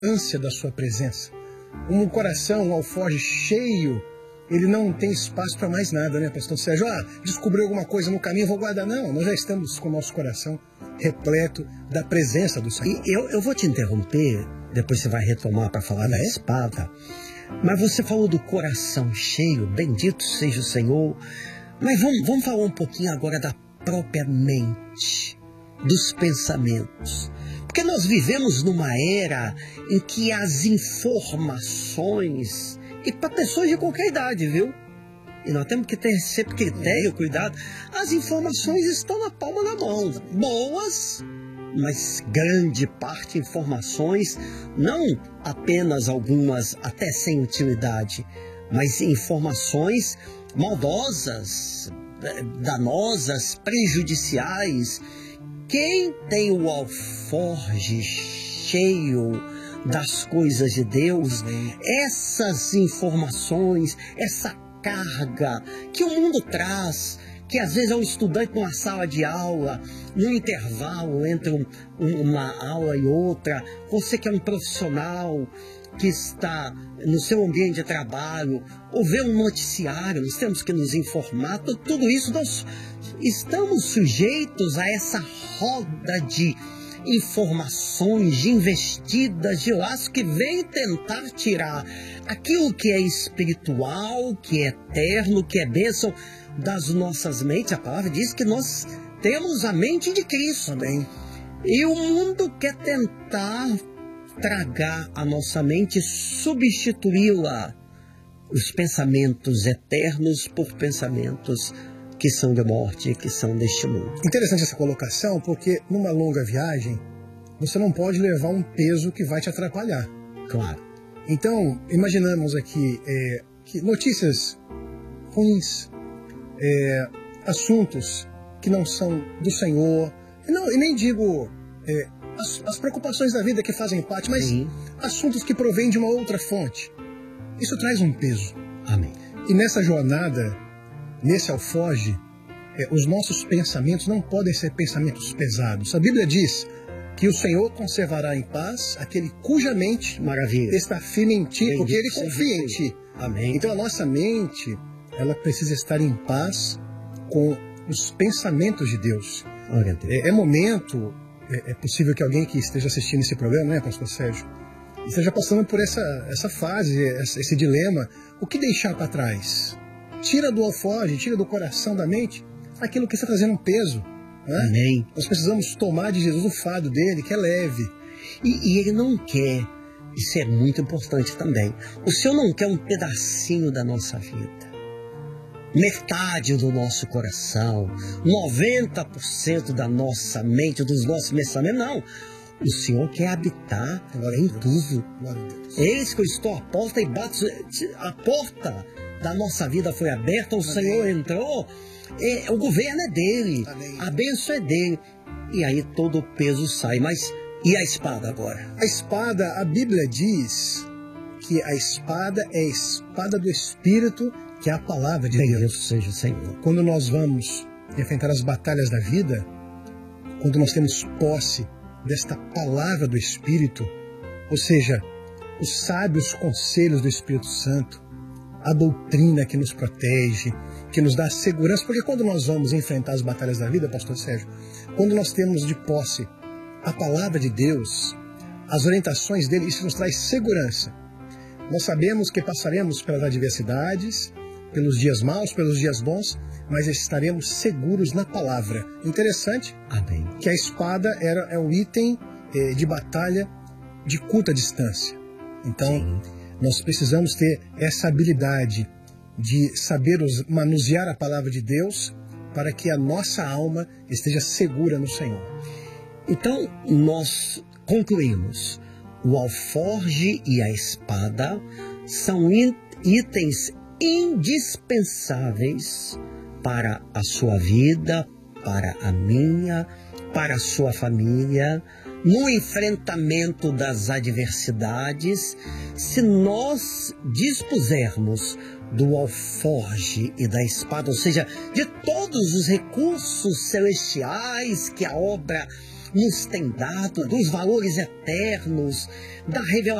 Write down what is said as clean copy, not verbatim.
ânsia da sua presença. Um coração, um alforje cheio, ele não tem espaço para mais nada, né, pastor Sérgio? Descobriu alguma coisa no caminho, vou guardar. Não, nós já estamos com o nosso coração repleto da presença do Senhor. E eu vou te interromper, depois você vai retomar para falar da espada. Mas você falou do coração cheio, bendito seja o Senhor. Mas vamos falar um pouquinho agora da própria mente, dos pensamentos. Porque nós vivemos numa era em que as informações, e para pessoas de qualquer idade, viu? E nós temos que ter sempre critério, cuidado. As informações estão na palma da mão. Boas, mas grande parte informações, não apenas algumas até sem utilidade, mas informações maldosas, danosas, prejudiciais. Quem tem o alforje cheio das coisas de Deus, essas informações, essa carga que o mundo traz, que às vezes é um estudante numa sala de aula, no intervalo entre uma aula e outra, você que é um profissional que está no seu ambiente de trabalho, ou vê um noticiário, nós temos que nos informar, tudo isso nós estamos sujeitos a essa roda de informações, de investidas, de laços que vem tentar tirar aquilo que é espiritual, que é eterno, que é bênção das nossas mentes. A palavra diz que nós temos a mente de Cristo. Amém. E o mundo quer tentar tragar a nossa mente, substituí-la, os pensamentos eternos por pensamentos que são de morte, que são deste mundo. Interessante essa colocação, porque numa longa viagem, você não pode levar um peso que vai te atrapalhar. Claro. Então, imaginamos aqui que notícias ruins, assuntos que não são do Senhor, e nem digo as preocupações da vida que fazem parte, mas assuntos que provêm de uma outra fonte. Isso traz um peso. Amém. E nessa jornada, nesse alforje, os nossos pensamentos não podem ser pensamentos pesados. A Bíblia diz que o Senhor conservará em paz aquele cuja mente está firme em ti, porque ele confia em ti. Amém. Então a nossa mente, ela precisa estar em paz com os pensamentos de Deus. É momento, é possível que alguém que esteja assistindo esse programa, né, pastor Sérgio, esteja passando por essa fase, esse dilema. O que deixar para trás? Tira do alforje, tira do coração, da mente, aquilo que está trazendo um peso. Né? Amém. Nós precisamos tomar de Jesus o fardo dele, que é leve. E ele não quer, isso é muito importante também, o Senhor não quer um pedacinho da nossa vida, metade do nosso coração, 90% da nossa mente, dos nossos pensamentos, não. O Senhor quer habitar em tudo. Eis que eu estou à porta e bato. A porta da nossa vida foi aberta, o Senhor entrou, o governo é dele, a bênção é dele. E aí todo o peso sai. Mas e a espada agora? A espada, a Bíblia diz que a espada é a espada do Espírito, que é a palavra de Deus. Deus seja o Senhor. Quando nós vamos enfrentar as batalhas da vida, quando nós temos posse desta palavra do Espírito, ou seja, os sábios conselhos do Espírito Santo, a doutrina que nos protege, que nos dá segurança, porque quando nós vamos enfrentar as batalhas da vida, pastor Sérgio, quando nós temos de posse a palavra de Deus, as orientações dele, isso nos traz segurança. Nós sabemos que passaremos pelas adversidades, pelos dias maus, pelos dias bons, mas estaremos seguros na palavra. Interessante. Amém. Que a espada é um item de batalha de curta distância. Então, nós precisamos ter essa habilidade de saber manusear a palavra de Deus para que a nossa alma esteja segura no Senhor. Então, nós concluímos. O alforje e a espada são itens indispensáveis para a sua vida, para a minha, para a sua família, no enfrentamento das adversidades. Se nós dispusermos do alforje e da espada, ou seja, de todos os recursos celestiais que a obra nos tem dado, dos valores eternos, da revelação